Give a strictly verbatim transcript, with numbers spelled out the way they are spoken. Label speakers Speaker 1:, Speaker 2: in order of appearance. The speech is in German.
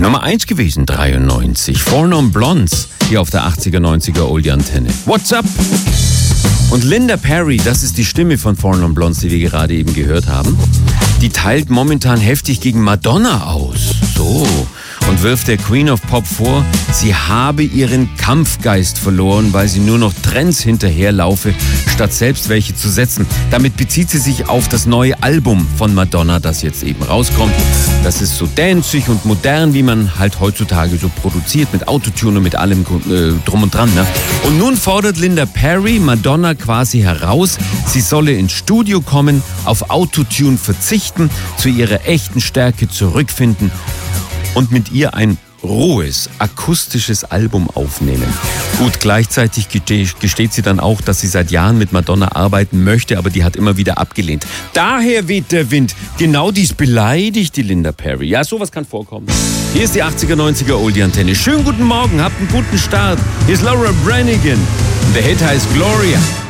Speaker 1: Nummer eins gewesen, dreiundneunzig. Four Non Blondes, hier auf der achtziger, neunziger Oldie Antenne. What's up? Und Linda Perry, das ist die Stimme von Four Non Blondes, die wir gerade eben gehört haben, die teilt momentan heftig gegen Madonna aus. So. Und wirft der Queen of Pop vor, sie habe ihren Kampfgeist verloren, weil sie nur noch Trends hinterherlaufe, statt selbst welche zu setzen. Damit bezieht sie sich auf das neue Album von Madonna, das jetzt eben rauskommt. Das ist so danceig und modern, wie man halt heutzutage so produziert, mit Autotune und mit allem äh, drum und dran. Ne? Und nun fordert Linda Perry Madonna quasi heraus, sie solle ins Studio kommen, auf Autotune verzichten, zu ihrer echten Stärke zurückfinden und mit ihr ein rohes, akustisches Album aufnehmen. Gut, gleichzeitig gesteht sie dann auch, dass sie seit Jahren mit Madonna arbeiten möchte, aber die hat immer wieder abgelehnt. Daher weht der Wind. Genau dies beleidigt die Linda Perry. Ja, sowas kann vorkommen. Hier ist die achtziger, neunziger Oldie Antenne. Schönen guten Morgen, habt einen guten Start. Hier ist Laura Branigan. Der Hit heißt Gloria.